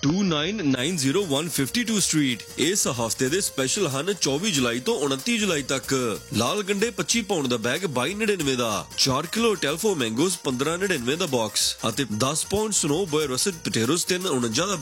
2990 street. ਇਸ ਹਫਤੇ ਦੇ ਸਪੈਸ਼ਲ ਹਨ 24 ਜੁਲਾਈ ਤੋਂ 29 ਜੁਲਾਈ ਤੱਕ। ਲਾਲ ਗੰਡੇ 25 pound the bag 22.99 the, 4 kilo ਟੈਲਫੋ ਮੈਂਗੋਜ਼ 15.99 the box ਅਤੇ 10 pound snow boy rust potatoes 3.49 ਦਾ